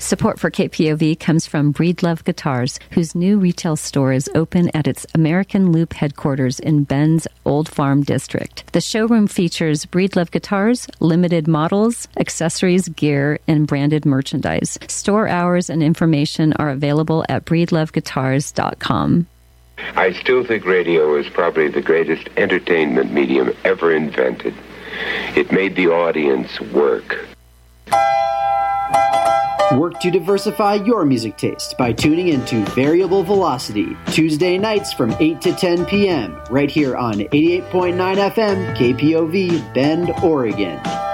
Support for KPOV comes from Breedlove Guitars, whose new retail store is open at its American Loop headquarters in Bend's Old Farm District. The showroom features Breedlove Guitars, limited models, accessories, gear, and branded merchandise. Store hours and information are available at breedloveguitars.com. I still think radio is probably the greatest entertainment medium ever invented. It made the audience work. Work to diversify your music taste by tuning into Variable Velocity, Tuesday nights from 8 to 10 p.m., right here on 88.9 FM, KPOV, Bend, Oregon.